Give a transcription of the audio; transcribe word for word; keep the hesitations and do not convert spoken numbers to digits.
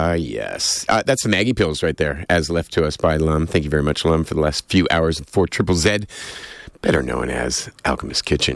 Ah, yes. Uh, that's the Maggie Pills right there, as left to us by Lum. Thank you very much, Lum, for the last few hours of four Triple Z, better known as Alchemist Kitchen.